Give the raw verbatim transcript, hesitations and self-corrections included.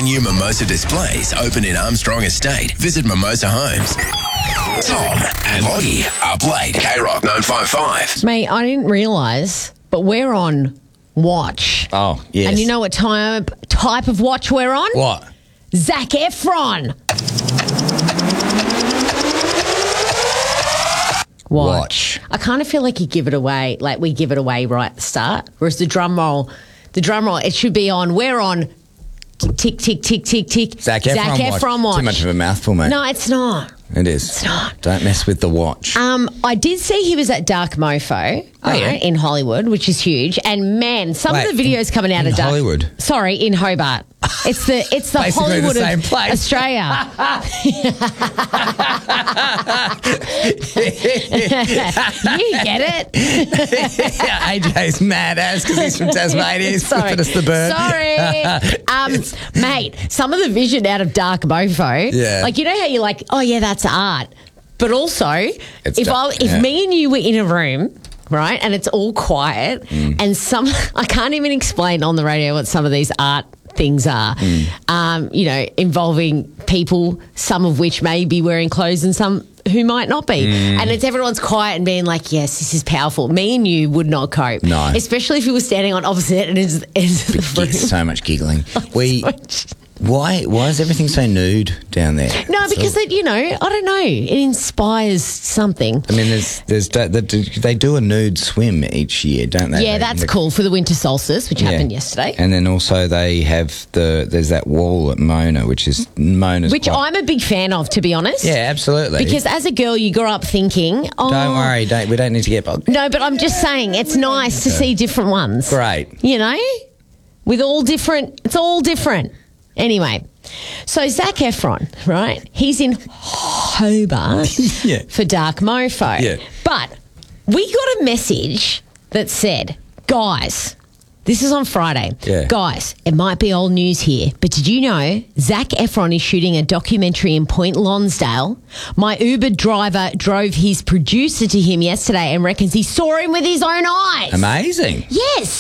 brand new Mimosa displays open in Armstrong Estate. Visit Mimosa Homes. Tom and Lottie up late. K-Rock nine five five. Mate, I didn't realise, but we're on watch. Oh, yes. And you know what type, type of watch we're on? What? Zac Efron. Watch. I kind of feel like you give it away, like we give it away right at the start. Whereas the drum roll, the drum roll, it should be on, we're on tick, tick, tick, tick, tick. Zac Efron, Zac Efron watch. Too much of a mouthful, mate. No, it's not. It is. It's not. Don't mess with the watch. Um, I did see he was at Dark Mofo Oh, right, yeah? in Hollywood, which is huge. And man, some Wait, of the videos in- coming out in of Dark Hollywood? Sorry, in Hobart. It's the it's the Basically the Hollywood same of place. Australia. You get it. A J's mad ass because he's from Tasmania. He's Sorry. flipping us the bird. Sorry. Um, mate, some of the vision out of Dark Mofo, Yeah. like, you know how you're like, oh, yeah, that's art. But also, It's if I, dark, if yeah. me and you were in a room, right, and it's all quiet, Mm. and some, I can't even explain on the radio what some of these art things are, Mm. um, you know, involving people, some of which may be wearing clothes and some who might not be. Mm. And it's everyone's quiet and being like, yes, this is powerful. Me and you would not cope. No. Especially if you were standing on opposite and it's, it's the room. It's so much giggling. We. Why? Why is everything so nude down there? No, because So- it, you know, I don't know. It inspires something. I mean, there's, there's, they do a nude swim each year, don't they? Yeah, They- that's the- cool for the winter solstice, which Yeah. happened yesterday. And then also they have the there's that wall at Mona, which is Mona's. Which quite- I'm a big fan of, to be honest. Yeah, absolutely. Because as a girl, you grew up thinking, oh. don't worry, don't we don't need to get bogged. No, but I'm just saying, it's nice to see different ones. Great. You know? With all different, it's all different. Anyway, so Zac Efron, right? He's in Hobart Yeah. for Dark Mofo. Yeah. But we got a message that said, guys, this is on Friday. Yeah. Guys, it might be old news here, but did you know Zac Efron is shooting a documentary in Point Lonsdale? My Uber driver drove his producer to him yesterday and reckons he saw him with his own eyes. Amazing. Yes.